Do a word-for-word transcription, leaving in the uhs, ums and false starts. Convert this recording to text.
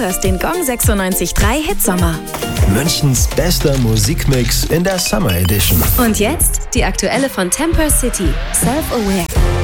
hörst den Gong sechsundneunzig Komma drei Hitsommer. Münchens bester Musikmix in der Summer Edition. Und jetzt die aktuelle von Temper City, Self-Aware.